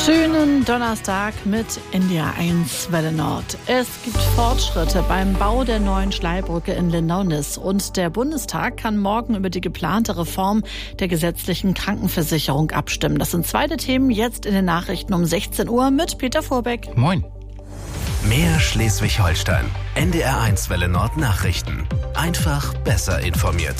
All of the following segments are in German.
Schönen Donnerstag mit NDR 1 Welle Nord. Es gibt Fortschritte beim Bau der neuen Schlei-Brücke in Lindau-Nisse und der Bundestag kann morgen über die geplante Reform der gesetzlichen Krankenversicherung abstimmen. Das sind zwei der Themen jetzt in den Nachrichten um 16 Uhr mit Peter Vorbeck. Moin. Mehr Schleswig-Holstein. NDR 1 Welle Nord Nachrichten. Einfach besser informiert.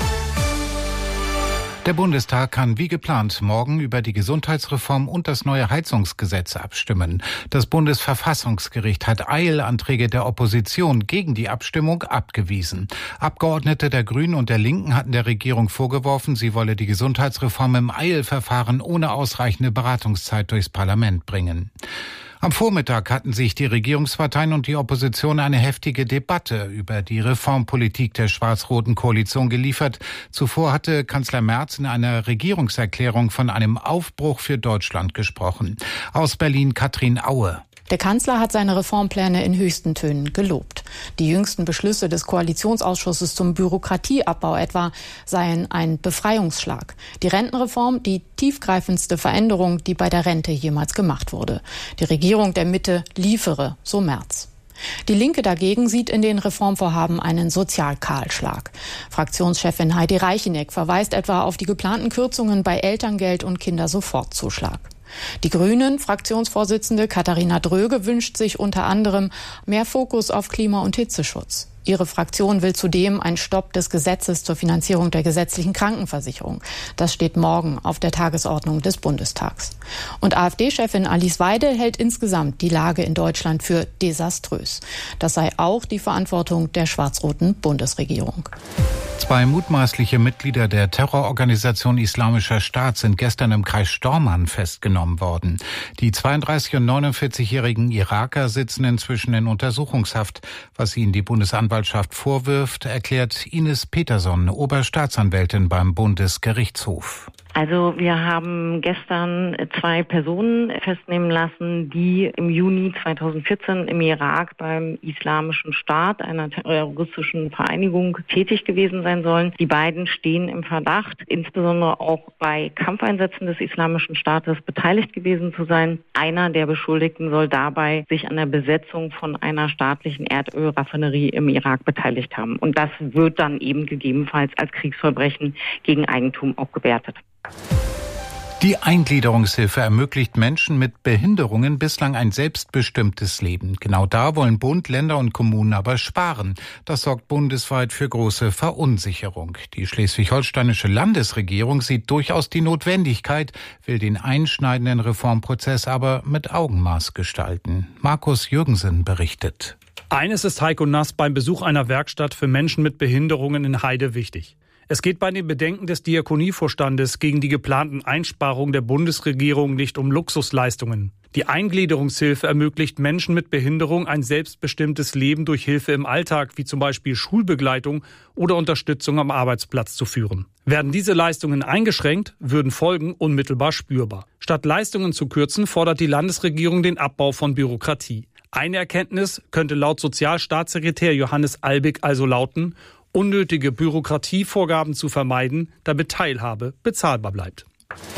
Der Bundestag kann wie geplant morgen über die Gesundheitsreform und das neue Heizungsgesetz abstimmen. Das Bundesverfassungsgericht hat Eilanträge der Opposition gegen die Abstimmung abgewiesen. Abgeordnete der Grünen und der Linken hatten der Regierung vorgeworfen, sie wolle die Gesundheitsreform im Eilverfahren ohne ausreichende Beratungszeit durchs Parlament bringen. Am Vormittag hatten sich die Regierungsparteien und die Opposition eine heftige Debatte über die Reformpolitik der schwarz-roten Koalition geliefert. Zuvor hatte Kanzler Merz in einer Regierungserklärung von einem Aufbruch für Deutschland gesprochen. Aus Berlin Katrin Aue. Der Kanzler hat seine Reformpläne in höchsten Tönen gelobt. Die jüngsten Beschlüsse des Koalitionsausschusses zum Bürokratieabbau etwa seien ein Befreiungsschlag. Die Rentenreform, die tiefgreifendste Veränderung, die bei der Rente jemals gemacht wurde. Die Regierung der Mitte liefere, so Merz. Die Linke dagegen sieht in den Reformvorhaben einen Sozialkahlschlag. Fraktionschefin Heidi Reicheneck verweist etwa auf die geplanten Kürzungen bei Elterngeld und Kindersofortzuschlag. Die Grünen-Fraktionsvorsitzende Katharina Dröge wünscht sich unter anderem mehr Fokus auf Klima- und Hitzeschutz. Ihre Fraktion will zudem einen Stopp des Gesetzes zur Finanzierung der gesetzlichen Krankenversicherung. Das steht morgen auf der Tagesordnung des Bundestags. Und AfD-Chefin Alice Weidel hält insgesamt die Lage in Deutschland für desaströs. Das sei auch die Verantwortung der schwarz-roten Bundesregierung. Zwei mutmaßliche Mitglieder der Terrororganisation Islamischer Staat sind gestern im Kreis Stormarn festgenommen worden. Die 32- und 49-jährigen Iraker sitzen inzwischen in Untersuchungshaft. Was ihnen die Bundesanwaltschaft vorwirft, erklärt Ines Peterson, Oberstaatsanwältin beim Bundesgerichtshof. Also wir haben gestern zwei Personen festnehmen lassen, die im Juni 2014 im Irak beim Islamischen Staat, einer terroristischen Vereinigung, tätig gewesen sein sollen. Die beiden stehen im Verdacht, insbesondere auch bei Kampfeinsätzen des Islamischen Staates beteiligt gewesen zu sein. Einer der Beschuldigten soll dabei sich an der Besetzung von einer staatlichen Erdölraffinerie im Irak beteiligt haben. Und das wird dann eben gegebenenfalls als Kriegsverbrechen gegen Eigentum auch gewertet. Die Eingliederungshilfe ermöglicht Menschen mit Behinderungen bislang ein selbstbestimmtes Leben. Genau da wollen Bund, Länder und Kommunen aber sparen. Das sorgt bundesweit für große Verunsicherung. Die schleswig-holsteinische Landesregierung sieht durchaus die Notwendigkeit, will den einschneidenden Reformprozess aber mit Augenmaß gestalten. Markus Jürgensen berichtet. Eines ist Heiko Nass beim Besuch einer Werkstatt für Menschen mit Behinderungen in Heide wichtig. Es geht bei den Bedenken des Diakonievorstandes gegen die geplanten Einsparungen der Bundesregierung nicht um Luxusleistungen. Die Eingliederungshilfe ermöglicht Menschen mit Behinderung ein selbstbestimmtes Leben durch Hilfe im Alltag, wie zum Beispiel Schulbegleitung oder Unterstützung am Arbeitsplatz zu führen. Werden diese Leistungen eingeschränkt, würden Folgen unmittelbar spürbar. Statt Leistungen zu kürzen, fordert die Landesregierung den Abbau von Bürokratie. Eine Erkenntnis könnte laut Sozialstaatssekretär Johannes Albig also lauten: unnötige Bürokratievorgaben zu vermeiden, damit Teilhabe bezahlbar bleibt.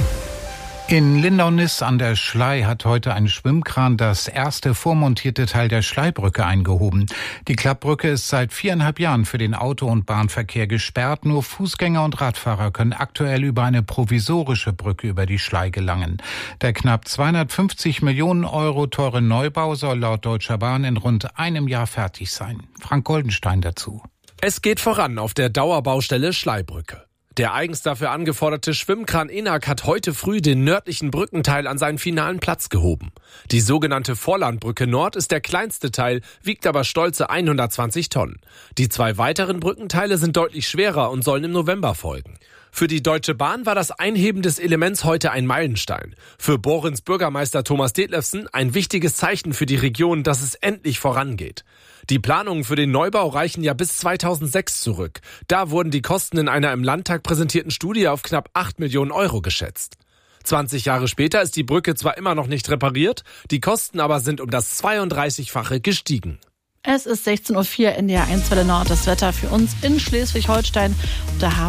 In Lindau-Nisse an der Schlei hat heute ein Schwimmkran das erste vormontierte Teil der Schlei-Brücke eingehoben. Die Klappbrücke ist seit 4,5 Jahren für den Auto- und Bahnverkehr gesperrt. Nur Fußgänger und Radfahrer können aktuell über eine provisorische Brücke über die Schlei gelangen. Der knapp 250 Millionen Euro teure Neubau soll laut Deutscher Bahn in rund einem Jahr fertig sein. Frank Goldenstein dazu. Es geht voran auf der Dauerbaustelle Schlei-Brücke. Der eigens dafür angeforderte Schwimmkran Enak hat heute früh den nördlichen Brückenteil an seinen finalen Platz gehoben. Die sogenannte Vorlandbrücke Nord ist der kleinste Teil, wiegt aber stolze 120 Tonnen. Die zwei weiteren Brückenteile sind deutlich schwerer und sollen im November folgen. Für die Deutsche Bahn war das Einheben des Elements heute ein Meilenstein. Für Borins Bürgermeister Thomas Detlefsen ein wichtiges Zeichen für die Region, dass es endlich vorangeht. Die Planungen für den Neubau reichen ja bis 2006 zurück. Da wurden die Kosten in einer im Landtag präsentierten Studie auf knapp 8 Millionen Euro geschätzt. 20 Jahre später ist die Brücke zwar immer noch nicht repariert, die Kosten aber sind um das 32-fache gestiegen. Es ist 16:04 Uhr, NDR 1 Welle Nord. Das Wetter für uns in Schleswig-Holstein. Da haben